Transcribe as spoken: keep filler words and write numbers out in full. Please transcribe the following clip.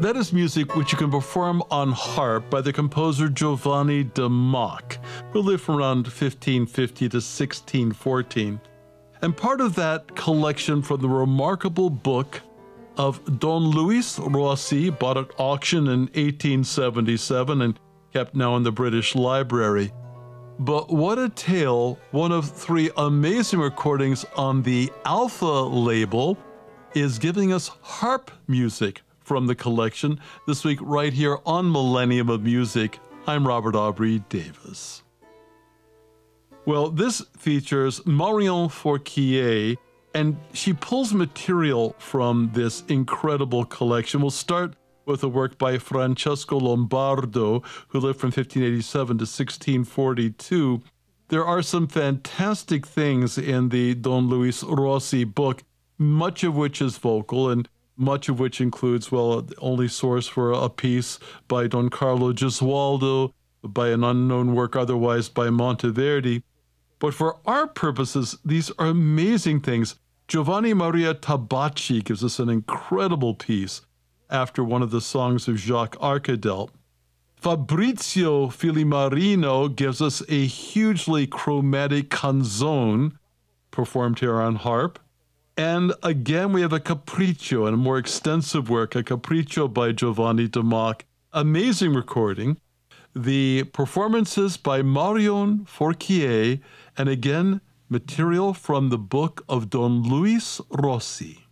that is music which you can perform on harp by the composer Giovanni de Mock, who lived from around fifteen fifty to sixteen fourteen. And part of that collection from the remarkable book of Don Luis Rossi, bought at auction in eighteen seventy-seven and kept now in the British Library. But what a tale, one of three amazing recordings on the Alpha label, is giving us harp music from the collection this week right here on Millennium of Music. I'm Robert Aubrey Davis. Well, this features Marion Fourquier, and she pulls material from this incredible collection. We'll start with a work by Francesco Lombardo, who lived from fifteen eighty-seven to sixteen forty-two. There are some fantastic things in the Don Luis Rossi book, much of which is vocal and much of which includes, well, the only source for a piece by Don Carlo Gesualdo, by an unknown work otherwise by Monteverdi. But for our purposes, these are amazing things. Giovanni Maria Tabacci gives us an incredible piece after one of the songs of Jacques Arcadel. Fabrizio Filimarino gives us a hugely chromatic canzone performed here on harp. And again, we have a capriccio and a more extensive work, a capriccio by Giovanni de Mock. Amazing recording. The performances by Marion Fourquier, and again, material from the book of Don Luis Rossi.